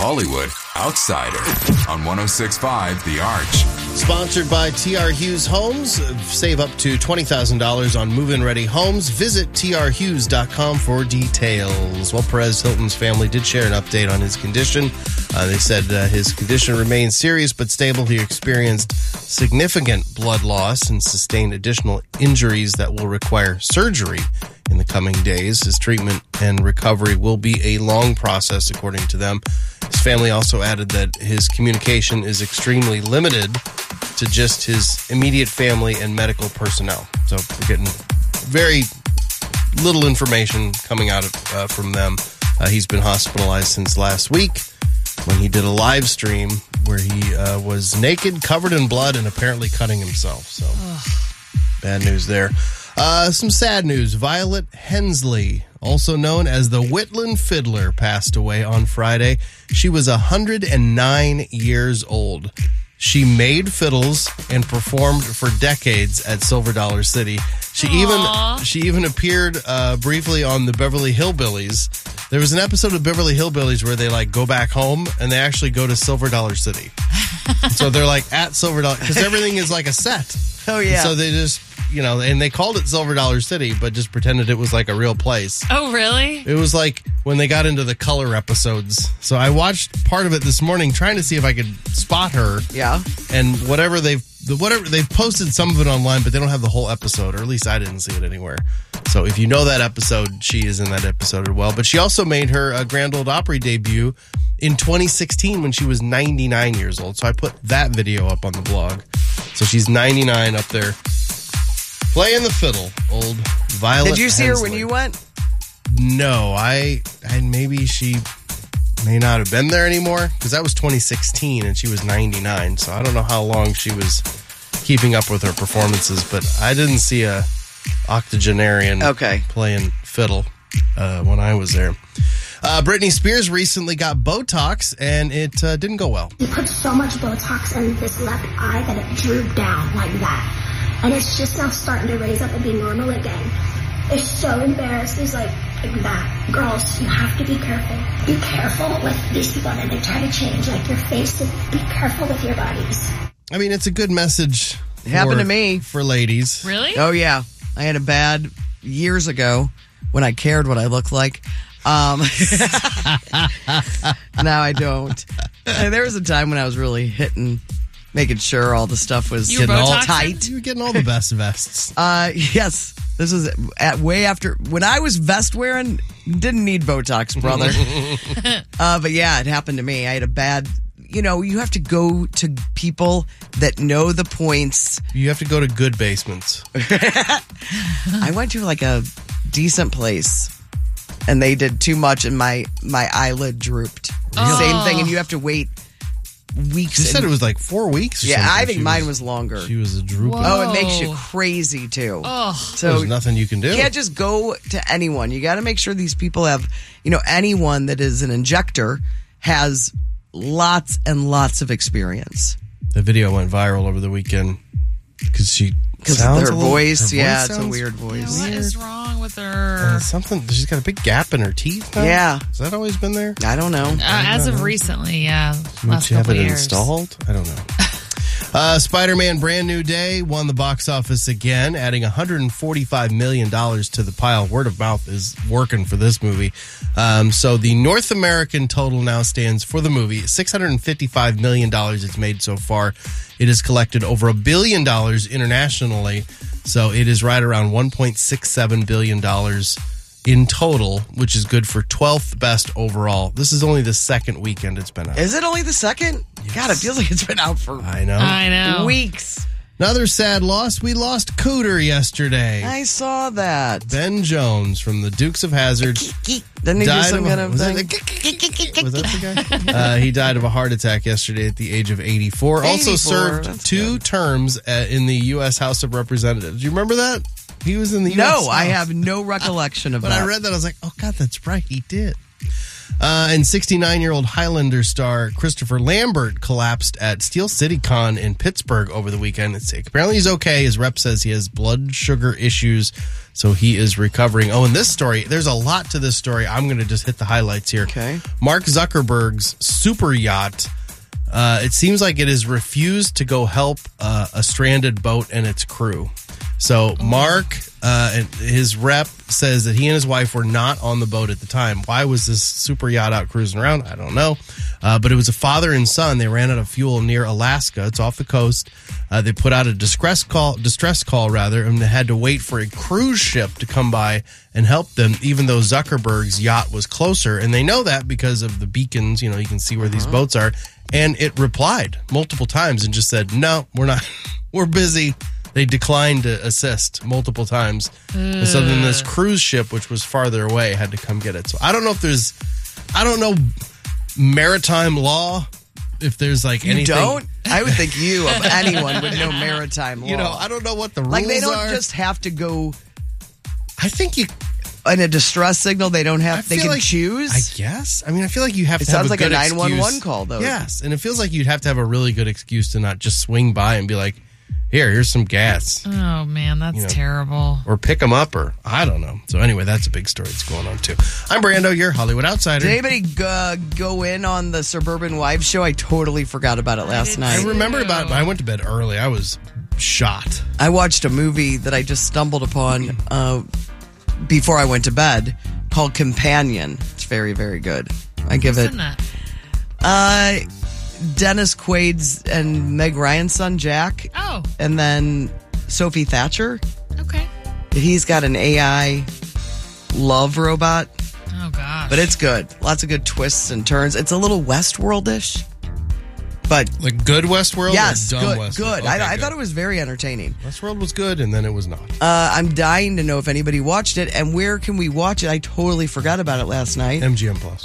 Hollywood Outsider on 106.5 The Arch. Sponsored by TR Hughes Homes. Save up to $20,000 on move-in ready homes. Visit trhughes.com for details. Well, Perez Hilton's family did share an update on his condition. They said his condition remains serious but stable. He experienced significant blood loss and sustained additional injuries that will require surgery in the coming days. His treatment and recovery will be a long process, according to them. His family also added that his communication is extremely limited to just his immediate family and medical personnel. So we're getting very little information coming out from them. He's been hospitalized since last week when he did a live stream where he was naked, covered in blood, and apparently cutting himself. So bad news there. Some sad news. Violet Hensley, also known as the Whitland Fiddler, passed away on Friday. She was 109 years old. She made fiddles and performed for decades at Silver Dollar City. She even appeared briefly on the Beverly Hillbillies. There was an episode of Beverly Hillbillies where they go back home and they actually go to Silver Dollar City. So they're at Silver Dollar because everything is like a set. Oh yeah. And so they just and they called it Silver Dollar City, but just pretended it was like a real place. Oh, really? It was like when they got into the color episodes. So I watched part of it this morning trying to see if I could spot her. Yeah. And they've posted some of it online, but they don't have the whole episode, or at least I didn't see it anywhere. So if you know that episode, she is in that episode as well. But she also made her Grand Ole Opry debut in 2016 when she was 99 years old. So I put that video up on the blog. So she's 99 up there playing the fiddle. Old Violet Did you see Hensley. her when you went? No, I maybe she may not have been there anymore because that was 2016 and she was 99. So I don't know how long she was keeping up with her performances, but I didn't see a octogenarian playing fiddle when I was there. Britney Spears recently got Botox and it didn't go well. He put so much Botox in this left eye that it drooped down like that. And it's just now starting to raise up and be normal again. They're so embarrassed. It's like that. Girls, you have to be careful. Be careful with these people that they try to change your face. Be careful with your bodies. I mean, it's a good message. It happened to me. For ladies. Really? Oh, yeah. I had a bad years ago when I cared what I looked like. Now I don't. And there was a time when I was really making sure all the stuff was getting all tight. You were getting all the best vests. Yes. This was way after when I was vest wearing. Didn't need Botox, brother. But yeah, it happened to me. I had a bad. You have to go to people that know the points. You have to go to good basements. I went to a decent place, and they did too much, and my eyelid drooped. Oh. Same thing, and you have to wait weeks. She said it was 4 weeks. Yeah, I think mine was longer. She was a drooping. Oh, it makes you crazy too. Oh, so there's nothing you can do. You can't just go to anyone. You got to make sure these people have, anyone that is an injector has lots and lots of experience. The video went viral over the weekend because of her voice. Yeah, it's a weird voice. What is wrong with her? Something. She's got a big gap in her teeth now. Yeah. Has that always been there? I don't know. As of recently, yeah. Last you have couple it years. installed? I don't know. Spider-Man Brand New Day won the box office again, adding $145 million to the pile. Word of mouth is working for this movie. So the North American total now stands for the movie $655 million it's made so far. It has collected over $1 billion internationally. So it is right around $1.67 billion in total, which is good for 12th best overall. This is only the second weekend it's been out. Is it only the second? Yes. God, it feels like it's been out for I know. Weeks. Another sad loss. We lost Cooter yesterday. I saw that. Ben Jones from the Dukes of Hazzard. Didn't he do some kind of thing? Was that the guy? He died of a heart attack yesterday at the age of 84. Also served 2 terms in the U.S. House of Representatives. Do you remember that? He was in the U.S. No, House. I have no recollection of that. When I read that, I was like, oh, God, that's right. He did. And 69-year-old Highlander star Christopher Lambert collapsed at Steel City Con in Pittsburgh over the weekend. Apparently he's okay. His rep says he has blood sugar issues, so he is recovering. Oh, and this story, there's a lot to this story. I'm going to just hit the highlights here. Okay. Mark Zuckerberg's super yacht, it seems like it has refused to go help a stranded boat and its crew. So Mark, and his rep says that he and his wife were not on the boat at the time. Why was this super yacht out cruising around? I don't know. But it was a father and son. They ran out of fuel near Alaska. It's off the coast. They put out a distress call, and they had to wait for a cruise ship to come by and help them, even though Zuckerberg's yacht was closer. And they know that because of the beacons. You can see where these boats are. And it replied multiple times and just said, no, we're not. We're busy. They declined to assist multiple times. And so then this cruise ship, which was farther away, had to come get it. So I don't know maritime law, if there's like anything. You don't? I would think you, of anyone, would know maritime law. I don't know what the rules are. Like, they don't just have to go I think you... in a distress signal, they don't have... They can choose? I guess. I mean, I feel like you have to have a good excuse. It sounds like a 911 call, though. Yes, and it feels like you'd have to have a really good excuse to not just swing by and be like, here's some gas. Oh, man, that's terrible. Or pick them up, or I don't know. So anyway, that's a big story that's going on, too. I'm Brando, your Hollywood Outsider. Did anybody go in on the Suburban Wives show? I totally forgot about it last night. I remember about it. I went to bed early. I was shot. I watched a movie that I just stumbled upon before I went to bed called Companion. It's very, very good. I give What's it... in that? Dennis Quaid's and Meg Ryan's son, Jack. Oh. And then Sophie Thatcher. Okay. He's got an AI love robot. Oh, gosh. But it's good. Lots of good twists and turns. It's a little Westworld-ish. But like good Westworld? Yes, or dumb good. Westworld? Good. Okay, I thought it was very entertaining. Westworld was good, and then it was not. I'm dying to know if anybody watched it, and where can we watch it? I totally forgot about it last night. MGM Plus.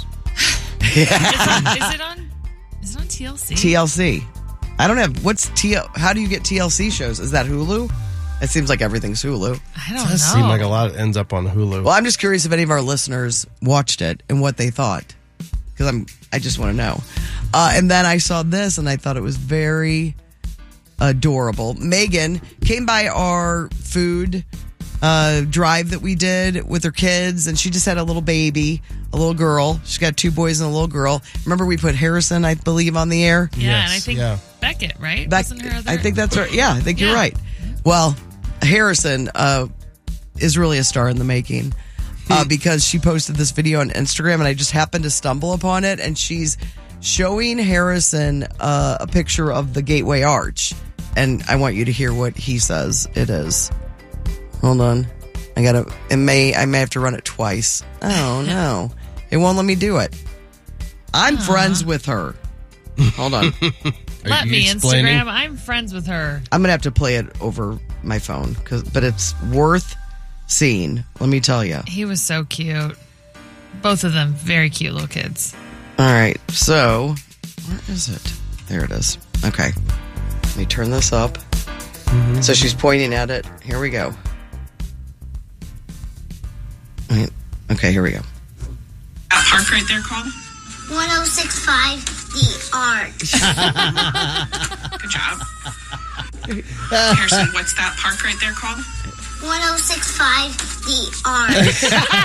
Is it on TLC? TLC. I don't have... How do you get TLC shows? Is that Hulu? It seems like everything's Hulu. I don't It know. does seem like a lot ends up on Hulu. Well, I'm just curious if any of our listeners watched it and what they thought. Because I just want to know. And then I saw this and I thought it was very adorable. Megan came by our food drive that we did with her kids, and she just had a little baby, a little girl. She's got 2 boys and a little girl. Remember we put Harrison, I believe, on the air? Yeah, and I think Beckett, right? Wasn't her other? I think that's right. Yeah, I think you're right. Well, Harrison is really a star in the making because she posted this video on Instagram, and I just happened to stumble upon it, and she's showing Harrison a picture of the Gateway Arch, and I want you to hear what he says it is. Hold on. I may have to run it twice. Oh, no. It won't let me do it. I'm friends with her. Hold on. Let me Instagram. I'm friends with her. I'm going to have to play it over my phone, but it's worth seeing. Let me tell you. He was so cute. Both of them, very cute little kids. All right. So, where is it? There it is. Okay. Let me turn this up. Mm-hmm. So she's pointing at it. Here we go. Okay, here we go. That park right there called? 1065 The Arch. Good job. Harrison, what's that park right there called? 1065 The Arch.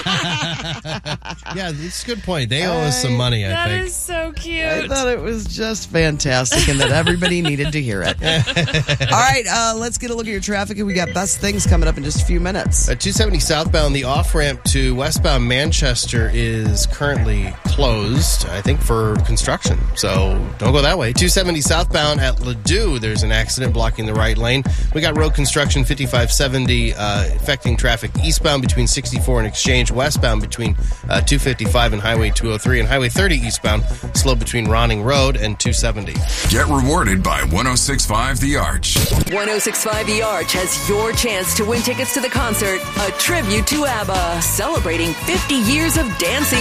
Yeah, it's a good point. They owe us some money, I think. That is so cute. I thought it was just fantastic and that everybody needed to hear it. All right, let's get a look at your traffic, and we got best things coming up in just a few minutes. At 270 southbound, the off-ramp to westbound Manchester is currently closed, I think, for construction. So don't go that way. 270 southbound at Ladue, there's an accident blocking the right lane. We got road construction 5570 affecting traffic eastbound between 64 and Exchange, westbound between 255 and Highway 203, and Highway 30 eastbound, slow between Ronning Road and 270. Get rewarded by 106.5 The Arch. 106.5 The Arch has your chance to win tickets to the concert, a tribute to ABBA, celebrating 50 years of dancing